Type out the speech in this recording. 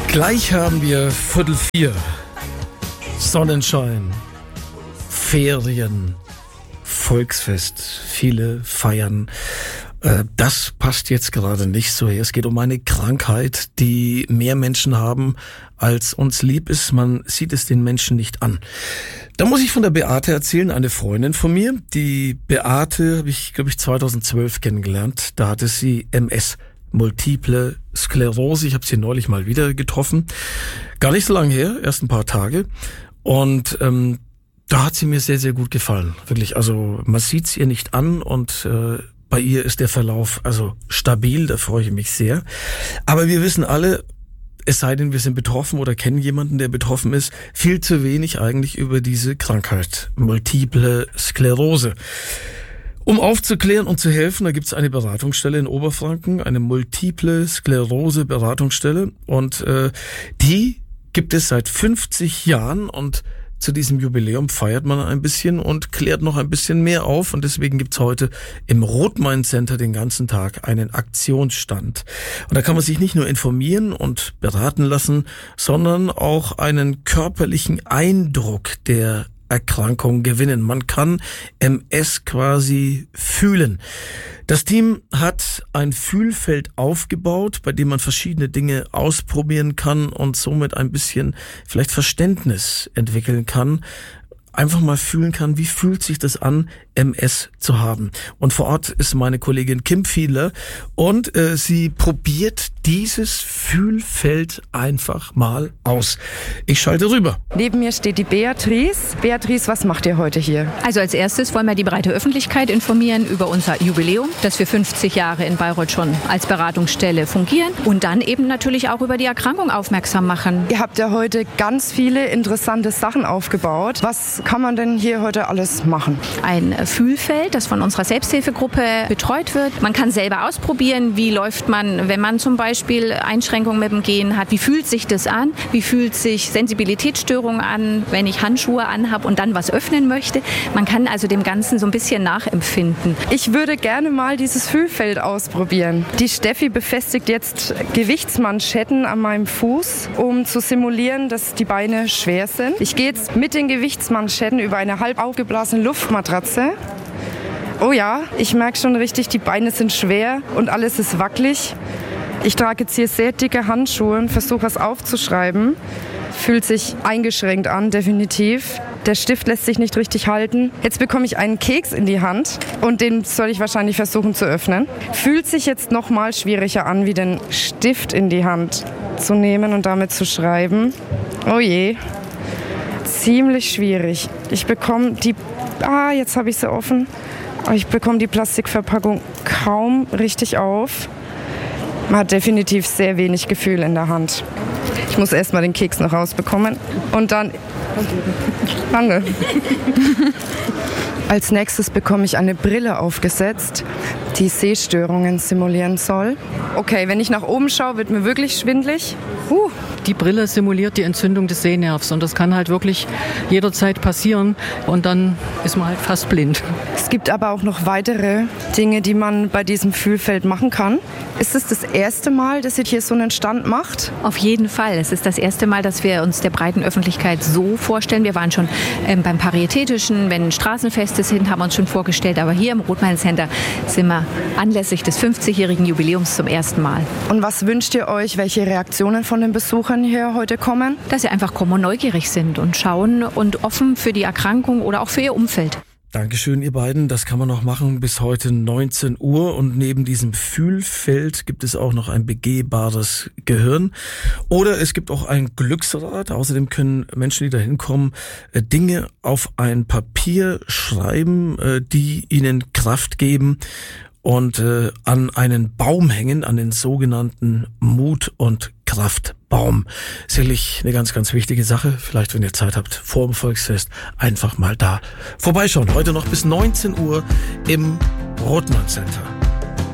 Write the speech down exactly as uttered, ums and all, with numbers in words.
Gleich haben wir Viertel vier. Sonnenschein, Ferien, Volksfest, viele feiern. Das passt jetzt gerade nicht so her. Es geht um eine Krankheit, die mehr Menschen haben, als uns lieb ist. Man sieht es den Menschen nicht an. Da muss ich von der Beate erzählen, eine Freundin von mir. Die Beate habe ich, glaube ich, zweitausendzwölf kennengelernt. Da hatte sie M S, Multiple Sklerose. Ich habe sie neulich mal wieder getroffen. Gar nicht so lange her, erst ein paar Tage. Und ähm, da hat sie mir sehr, sehr gut gefallen. Wirklich, also man sieht es ihr nicht an und äh, bei ihr ist der Verlauf also stabil, da freue ich mich sehr. Aber wir wissen alle, es sei denn, wir sind betroffen oder kennen jemanden, der betroffen ist, viel zu wenig eigentlich über diese Krankheit, Multiple Sklerose. Um aufzuklären und zu helfen, da gibt es eine Beratungsstelle in Oberfranken, eine Multiple Sklerose Beratungsstelle, und äh, die gibt es seit fünfzig Jahren, und zu diesem Jubiläum feiert man ein bisschen und klärt noch ein bisschen mehr auf, und deswegen gibt's heute im Rothmain Center den ganzen Tag einen Aktionsstand. Und da kann man sich nicht nur informieren und beraten lassen, sondern auch einen körperlichen Eindruck der Erkrankung gewinnen. Man kann M S quasi fühlen. Das Team hat ein Fühlfeld aufgebaut, bei dem man verschiedene Dinge ausprobieren kann und somit ein bisschen vielleicht Verständnis entwickeln kann. Einfach mal fühlen kann, wie fühlt sich das an, M S zu haben. Und vor Ort ist meine Kollegin Kim Fiedler, und äh, sie probiert dieses Fühlfeld einfach mal aus. Ich schalte rüber. Neben mir steht die Beatrice. Beatrice, was macht ihr heute hier? Also als erstes wollen wir die breite Öffentlichkeit informieren über unser Jubiläum, dass wir fünfzig Jahre in Bayreuth schon als Beratungsstelle fungieren, und dann eben natürlich auch über die Erkrankung aufmerksam machen. Ihr habt ja heute ganz viele interessante Sachen aufgebaut. Was kann man denn hier heute alles machen? Ein Fühlfeld, das von unserer Selbsthilfegruppe betreut wird. Man kann selber ausprobieren, wie läuft man, wenn man zum Beispiel Einschränkungen mit dem Gehen hat. Wie fühlt sich das an? Wie fühlt sich Sensibilitätsstörung an, wenn ich Handschuhe anhabe und dann was öffnen möchte? Man kann also dem Ganzen so ein bisschen nachempfinden. Ich würde gerne mal dieses Fühlfeld ausprobieren. Die Steffi befestigt jetzt Gewichtsmanschetten an meinem Fuß, um zu simulieren, dass die Beine schwer sind. Ich gehe jetzt mit den Gewichtsmanschetten über eine halb aufgeblasene Luftmatratze. Oh ja, ich merke schon richtig, die Beine sind schwer und alles ist wackelig. Ich trage jetzt hier sehr dicke Handschuhe und versuche was aufzuschreiben. Fühlt sich eingeschränkt an, definitiv. Der Stift lässt sich nicht richtig halten. Jetzt bekomme ich einen Keks in die Hand und den soll ich wahrscheinlich versuchen zu öffnen. Fühlt sich jetzt noch mal schwieriger an, wie den Stift in die Hand zu nehmen und damit zu schreiben. Oh je. Ziemlich schwierig. Ich bekomme die... Ah, jetzt habe ich sie offen. Aber ich bekomme die Plastikverpackung kaum richtig auf. Man hat definitiv sehr wenig Gefühl in der Hand. Ich muss erst mal den Keks noch rausbekommen. Und dann... Danke. Als nächstes bekomme ich eine Brille aufgesetzt, die Sehstörungen simulieren soll. Okay, wenn ich nach oben schaue, wird mir wirklich schwindelig. Uh. Die Brille simuliert die Entzündung des Sehnervs, und das kann halt wirklich jederzeit passieren, und dann ist man halt fast blind. Es gibt aber auch noch weitere Dinge, die man bei diesem Fühlfeld machen kann. Ist es das erste Mal, dass ihr hier so einen Stand macht? Auf jeden Fall. Es ist das erste Mal, dass wir uns der breiten Öffentlichkeit so vorstellen. Wir waren schon ähm, beim Paritätischen, wenn Straßenfeste sind, haben wir uns schon vorgestellt. Aber hier im Rothmain Center sind wir anlässlich des fünfzigjährigen Jubiläums zum ersten Mal. Und was wünscht ihr euch, welche Reaktionen von den Besuchern hier heute kommen? Dass sie einfach kommen und neugierig sind und schauen und offen für die Erkrankung oder auch für ihr Umfeld. Dankeschön, ihr beiden. Das kann man noch machen bis heute neunzehn Uhr. Und neben diesem Fühlfeld gibt es auch noch ein begehbares Gehirn. Oder es gibt auch ein Glücksrad. Außerdem können Menschen, die da hinkommen, Dinge auf ein Papier schreiben, die ihnen Kraft geben, und äh, an einen Baum hängen, an den sogenannten Mut- und Kraftbaum. Sicherlich eine ganz, ganz wichtige Sache. Vielleicht, wenn ihr Zeit habt, vor dem Volksfest einfach mal da vorbeischauen. Heute noch bis neunzehn Uhr im Rothmain Center.